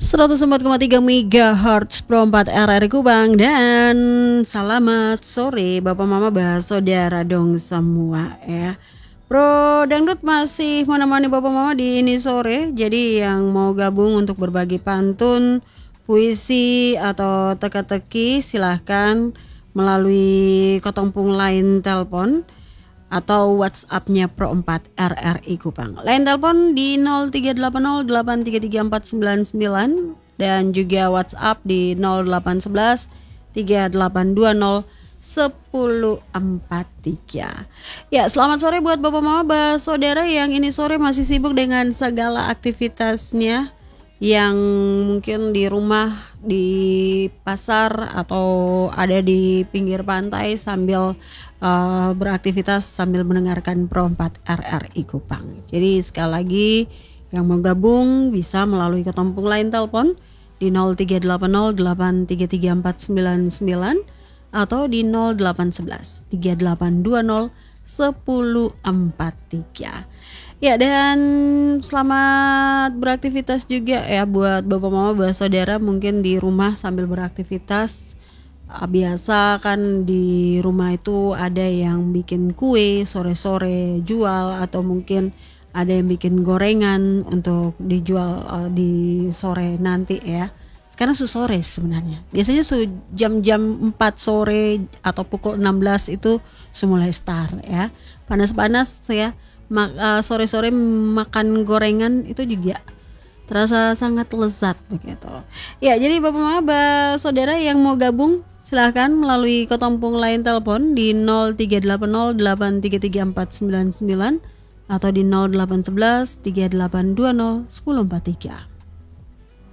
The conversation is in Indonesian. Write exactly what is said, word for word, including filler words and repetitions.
seratus empat koma tiga megahertz Pro empat R R I Kubang. Dan selamat sore Bapak Mama Bah Saudara dong semua ya. Pro Dangdut masih menemani Bapak Mama di ini sore. Jadi yang mau gabung untuk berbagi pantun, puisi atau teka-teki silahkan melalui kotongpung line telepon atau WhatsApp-nya Pro empat R R I Kupang. Line telepon di nol tiga delapan nol delapan tiga tiga empat sembilan sembilan dan juga WhatsApp di nol delapan satu satu tiga delapan dua nol satu nol empat tiga. Ya, selamat sore buat Bapak Mama Bah Saudara yang ini sore masih sibuk dengan segala aktivitasnya, yang mungkin di rumah, di pasar, atau ada di pinggir pantai sambil uh, beraktivitas sambil mendengarkan Pro empat R R I Kupang. Jadi sekali lagi yang mau gabung bisa melalui ketompung line telepon di nol tiga delapan nol delapan tiga tiga empat sembilan sembilan atau di nol delapan satu satu tiga delapan dua nol satu nol empat tiga. Ya, dan selamat beraktivitas juga ya buat Bapak Mama Bah Saudara mungkin di rumah sambil beraktivitas. Biasa kan di rumah itu ada yang bikin kue sore-sore jual, atau mungkin ada yang bikin gorengan untuk dijual uh, di sore nanti ya. Sekarang su sore sebenarnya. Biasanya su jam-jam empat sore atau pukul enam belas itu semulai start ya. Panas-panas ya. Mak, uh, sore-sore makan gorengan itu juga terasa sangat lezat begitu. Ya, jadi Bapak Mama Bah Saudara yang mau gabung silahkan melalui ketompung line telepon di nol tiga delapan nol delapan tiga tiga empat sembilan sembilan atau di nol delapan satu satu tiga delapan dua nol satu nol empat tiga.